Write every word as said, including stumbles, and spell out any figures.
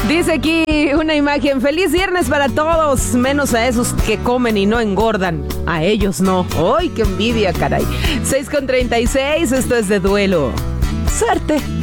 Dice aquí una imagen, feliz viernes para todos, menos a esos que comen y no engordan. A ellos no. ¡Ay, qué envidia, caray! seis con treinta y seis, esto es de duelo. Suerte.